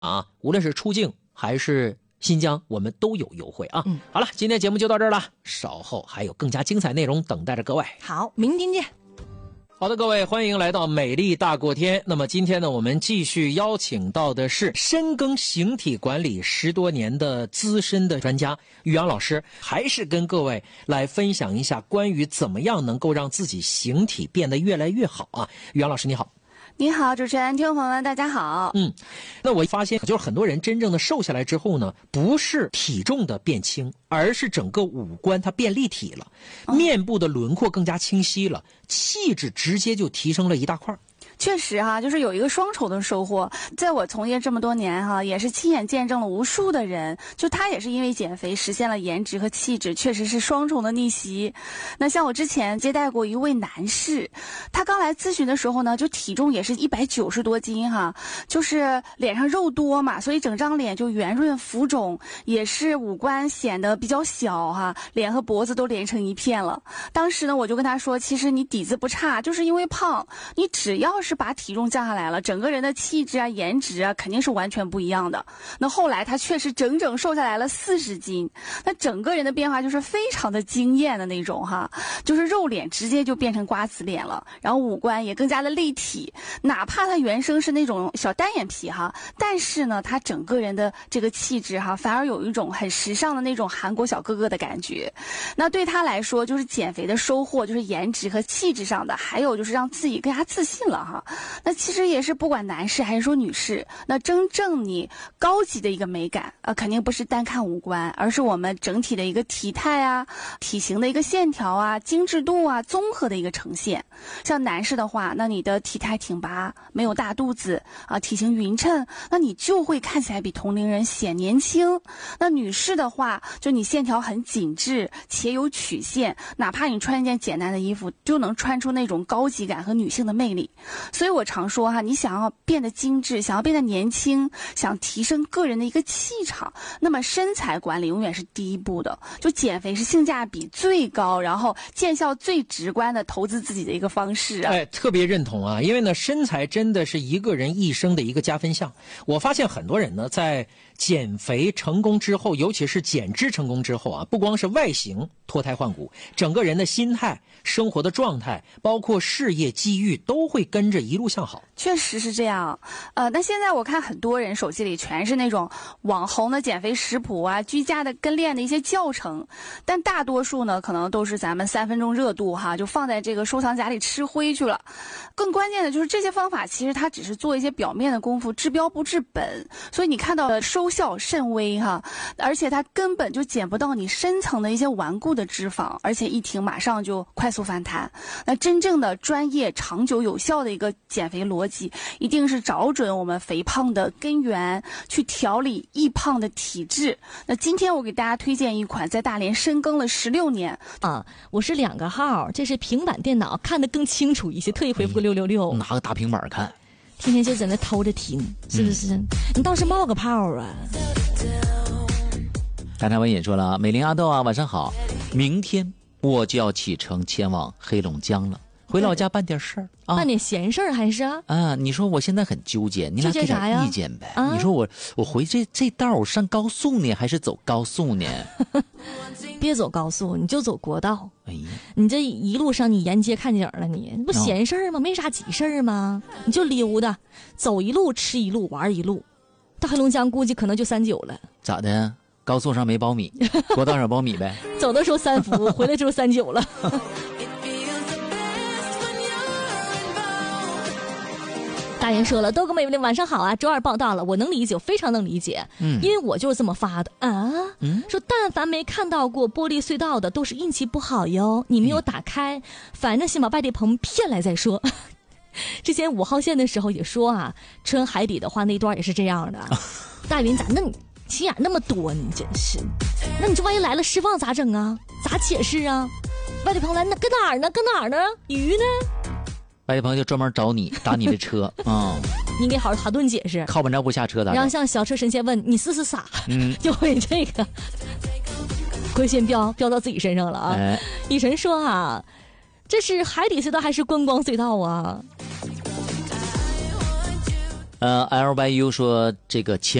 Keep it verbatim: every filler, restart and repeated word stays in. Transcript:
啊，无论是出境还是新疆，我们都有优惠啊。 嗯， 好了，今天节目就到这儿了，稍后还有更加精彩内容等待着各位。 好，明天见。 好的，各位，欢迎来到美丽大过天。那么今天呢，我们继续邀请到的是深耕形体管理十多年的资深的专家于洋老师，还是跟各位来分享一下关于怎么样能够让自己形体变得越来越好啊。于洋老师你好。 你好，主持人，听众朋友们，大家好。 嗯，那我发现就是很多人真正的瘦下来之后呢，不是体重的变轻，而是整个五官它变立体了，哦、面部的轮廓更加清晰了，气质直接就提升了一大块。 确实哈，就是有一个双重的收获。在我从业这么多年哈，也是亲眼见证了无数的人，就他也是因为减肥实现了颜值和气质，确实是双重的逆袭。那像我之前接待过一位男士，他刚来咨询的时候呢，就体重也是一百九十多斤哈，就是脸上肉多嘛，所以整张脸就圆润浮肿，也是五官显得比较小哈，脸和脖子都连成一片了。当时呢，我就跟他说，其实你底子不差，就是因为胖，你只要是是把体重降下来了，整个人的气质啊、颜值啊，肯定是完全不一样的。那后来他确实整整瘦下来了四十斤，那整个人的变化就是非常的惊艳的那种哈，就是肉脸直接就变成瓜子脸了，然后五官也更加的立体。哪怕他原生是那种小单眼皮哈，但是呢，他整个人的这个气质哈，反而有一种很时尚的那种韩国小哥哥的感觉。那对他来说，就是减肥的收获，就是颜值和气质上的，还有就是让自己更加自信了哈。那其实也是不管男士还是说女士，那真正你高级的一个美感啊，肯定不是单看五官，而是我们整体的一个体态啊、体型的一个线条啊、精致度啊，综合的一个呈现。像男士的话，那你的体态挺拔，没有大肚子啊，体型匀称，那你就会看起来比同龄人显年轻。那女士的话，就你线条很紧致且有曲线，哪怕你穿一件简单的衣服，就能穿出那种高级感和女性的魅力。所以我常说哈，你想要变得精致，想要变得年轻，想提升个人的一个气场，那么身材管理永远是第一步的。就减肥是性价比最高，然后见效最直观的投资自己的一个方式啊。 哎，特别认同啊，因为呢，身材真的是一个人一生的一个加分项。我发现很多人呢，在减肥成功之后，尤其是减脂成功之后啊，不光是外形脱胎换骨，整个人的心态、生活的状态，包括事业机遇，都会跟着一路向好。 确实是这样。呃，那现在我看很多人手机里全是那种网红的减肥食谱啊，居家的跟练的一些教程，但大多数呢，可能都是咱们三分钟热度哈，就放在这个收藏夹里吃灰去了。更关键的就是这些方法，其实它只是做一些表面的功夫，治标不治本，所以你看到的收效甚微哈，而且它根本就减不到你深层的一些顽固的脂肪，而且一停马上就快速反弹。那真正的专业、长久、有效的一个减肥逻辑，一定是找准我们肥胖的根源，去调理易胖的体质。那今天我给大家推荐一款在大连深耕了十六年啊，我是两个号，这是平板电脑，看得更清楚一些，特意回复个六六六， 拿个大平板看， 天天就在那偷着听，是不是？嗯、你倒是冒个泡啊！ 刚才我也说了，美玲阿豆啊，晚上好，明天我就要启程前往黑龙江了。回老家办点事儿啊， 办点闲事儿还是啊？ 啊，你说我现在很纠结，你俩给点意见呗？ 啊、 你说我我回这这道我上高速呢，还是走高速呢？ 别走高速，你就走国道。 哎呀， 你这一路上你沿街看景了你，你不闲事儿吗？哦、没啥急事儿吗？你就溜达，走一路吃一路玩一路，到黑龙江估计可能就三九了。 咋的？高速上没苞米，国道上苞米呗。 走的时候三伏，回来之后三九了。大人说了，豆哥妹妹晚上好啊，周二报道了，我能理解，我非常能理解，嗯，因为我就是这么发的啊，嗯，说但凡没看到过玻璃隧道的都是运气不好哟，你没有打开，嗯、反正先把外地朋友骗来再说。之前五号线的时候也说啊，穿海底的话那段也是这样的。大云咋那你心眼那么多，你真是，那你这万一来了失望咋整啊？咋解释啊？外地朋友来那搁哪儿呢？搁哪儿呢？鱼呢？ 外地朋友就专门找你打你的车啊、嗯！ 你给好好顿解释， 靠本着不下车的。 然后像小车神仙问你是不是傻， 嗯， 就会这个亏先标标到自己身上了啊！ 哎、 雨神说啊，这是海底隧道还是观光隧道啊？ 呃 ，L Y U 说这个前